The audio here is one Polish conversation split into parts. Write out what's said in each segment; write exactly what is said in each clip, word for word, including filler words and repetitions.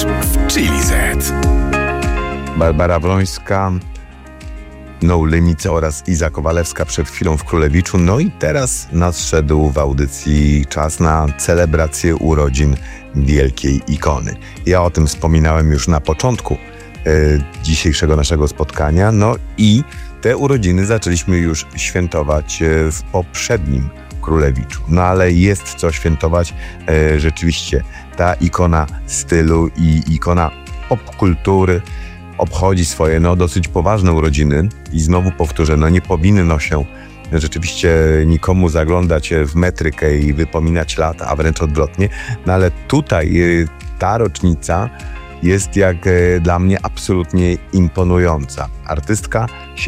Włącz w Chili Z. Barbara Wrońska, No Limits oraz Iza Kowalewska przed chwilą w Królewiczu. No i teraz nadszedł w audycji czas na celebrację urodzin wielkiej ikony. Ja o tym wspominałem już na początku e, dzisiejszego naszego spotkania. No i te urodziny zaczęliśmy już świętować e, w poprzednim Królewiczu. No ale jest co świętować. E, rzeczywiście ta ikona stylu i ikona popkultury obchodzi swoje no, dosyć poważne urodziny i znowu powtórzę, no nie powinno się rzeczywiście nikomu zaglądać w metrykę i wypominać lat, a wręcz odwrotnie, no ale tutaj ta rocznica jest jak dla mnie absolutnie imponująca. Artystka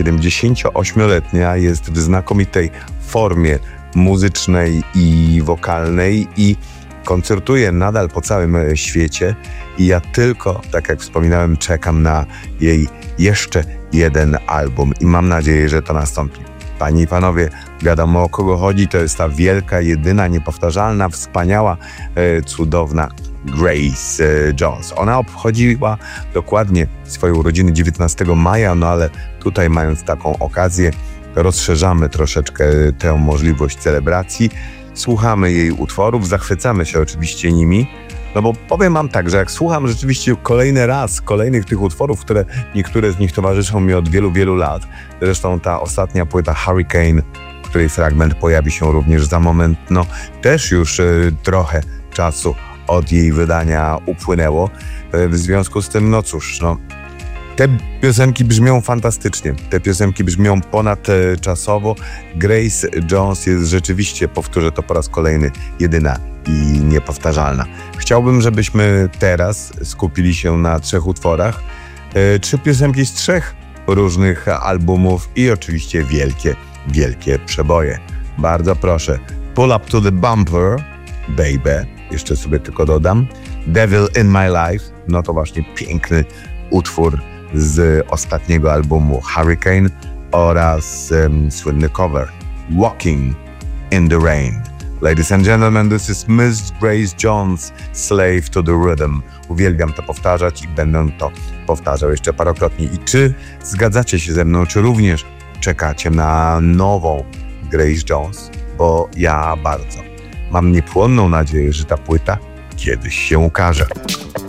siedemdziesięcioośmioletnia jest w znakomitej formie muzycznej i wokalnej i koncertuje nadal po całym świecie i ja tylko, tak jak wspominałem, czekam na jej jeszcze jeden album i mam nadzieję, że to nastąpi. Panie i panowie, wiadomo o kogo chodzi, to jest ta wielka, jedyna, niepowtarzalna, wspaniała, e, cudowna Grace e, Jones. Ona obchodziła dokładnie swoje urodziny dziewiętnastego maja, no ale tutaj mając taką okazję, rozszerzamy troszeczkę tę możliwość celebracji. Słuchamy jej utworów, zachwycamy się oczywiście nimi, no bo powiem wam tak, że jak słucham rzeczywiście kolejny raz kolejnych tych utworów, które niektóre z nich towarzyszą mi od wielu, wielu lat, zresztą ta ostatnia płyta Hurricane, której fragment pojawi się również za moment, no też już y, trochę czasu od jej wydania upłynęło, y, w związku z tym, no cóż, no te piosenki brzmią fantastycznie, te piosenki brzmią ponadczasowo. Grace Jones jest rzeczywiście, powtórzę to po raz kolejny, jedyna i niepowtarzalna. Chciałbym, żebyśmy teraz skupili się na trzech utworach. E, trzy piosenki z trzech różnych albumów i oczywiście wielkie, wielkie przeboje. Bardzo proszę. Pull Up to the Bumper, Baby, jeszcze sobie tylko dodam. Devil in My Life, no to właśnie piękny utwór z ostatniego albumu Hurricane oraz um, słynny cover Walking in the Rain. Ladies and gentlemen, this is Miss Grace Jones, Slave to the Rhythm. Uwielbiam to powtarzać i będę to powtarzał jeszcze parokrotnie. I czy zgadzacie się ze mną, czy również czekacie na nową Grace Jones? Bo ja bardzo. Mam niepłonną nadzieję, że ta płyta kiedyś się ukaże.